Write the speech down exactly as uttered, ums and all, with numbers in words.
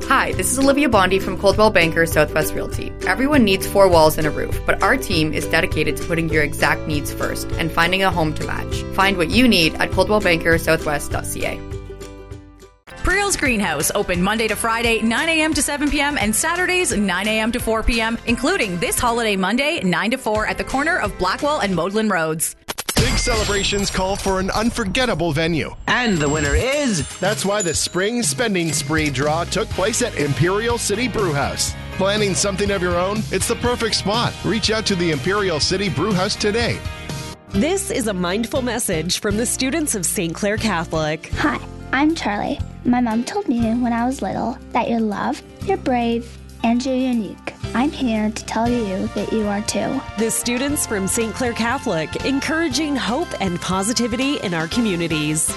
Hi, this is Olivia Bondi from Coldwell Banker Southwest Realty. Everyone needs four walls and a roof, but our team is dedicated to putting your exact needs first and finding a home to match. Find what you need at coldwell banker southwest dot c a. Prio's Greenhouse, open Monday to Friday, nine a.m. to seven p.m. and Saturdays, nine a.m. to four p.m., including this holiday Monday, nine to four at the corner of Blackwell and Maudlin Roads. Big celebrations call for an unforgettable venue. And the winner is... That's why the Spring Spending Spree draw took place at Imperial City Brewhouse. Planning something of your own? It's the perfect spot. Reach out to the Imperial City Brewhouse today. This is a mindful message from the students of Saint Clair Catholic. Hi, I'm Charlie. My mom told me when I was little that you're loved, you're brave, and you're unique. I'm here to tell you that you are too. The students from Saint Clair Catholic, encouraging hope and positivity in our communities.